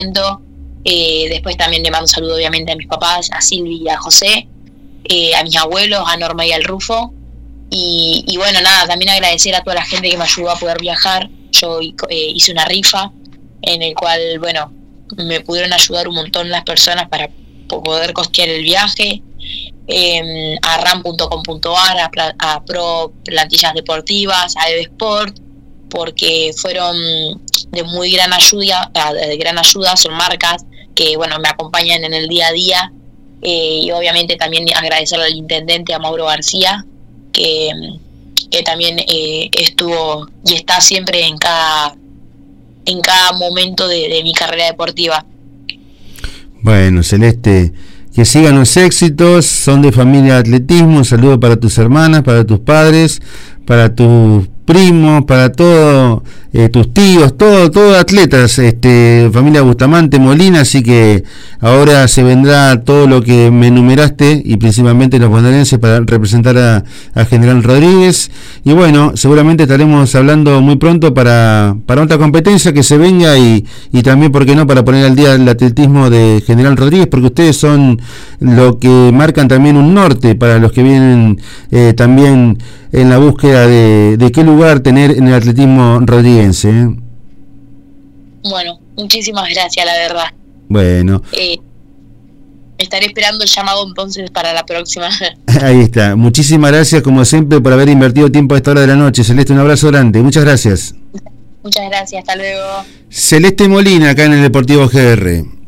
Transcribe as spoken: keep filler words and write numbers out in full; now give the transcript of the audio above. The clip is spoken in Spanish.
Eh, después también le mando un saludo obviamente a mis papás, a Silvi y a José, eh, a mis abuelos, a Norma y al Rufo. Y, y bueno, nada, también agradecer a toda la gente que me ayudó a poder viajar. Yo eh, hice una rifa en el cual, bueno, me pudieron ayudar un montón las personas para poder costear el viaje. Eh, a ram punto com punto ar, a, a Pro Plantillas Deportivas, a EveSport, porque fueron de muy gran ayuda, de gran ayuda, son marcas que bueno me acompañan en el día a día, eh, y obviamente también agradecerle al intendente, a Mauro García, que, que también eh, estuvo y está siempre en cada en cada momento de, de mi carrera deportiva. Bueno, Celeste, que sigan los éxitos, son de familia de atletismo. Un saludo para tus hermanas, para tus padres, para tus primos, para todos eh, tus tíos, todo, todos atletas, este, familia Bustamante, Molina, así que ahora se vendrá todo lo que me enumeraste y principalmente los bonaerenses para representar a, a General Rodríguez. Y bueno, seguramente estaremos hablando muy pronto para, para otra competencia que se venga y, y también, ¿por qué no?, para poner al día el atletismo de General Rodríguez, porque ustedes son lo que marcan también un norte para los que vienen eh, también en la búsqueda de, de qué lugar tener en el atletismo rodriguense, ¿eh? Bueno, muchísimas gracias, la verdad. Bueno. Eh, estaré esperando el llamado entonces para la próxima. Ahí está. Muchísimas gracias, como siempre, por haber invertido tiempo a esta hora de la noche. Celeste, un abrazo grande. Muchas gracias. Muchas gracias. Hasta luego. Celeste Molina, acá en el Deportivo G R.